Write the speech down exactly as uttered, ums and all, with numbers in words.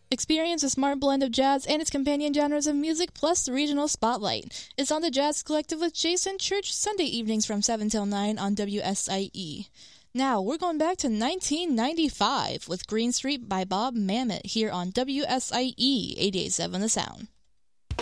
Experience a smart blend of jazz and its companion genres of music plus the regional spotlight. It's on the Jazz Collective with Jason Church, Sunday evenings from seven till nine on W S I E. Now, we're going back to nineteen ninety-five with Green Street by Bob Mamet here on W S I E eighty-eight point seven The Sound.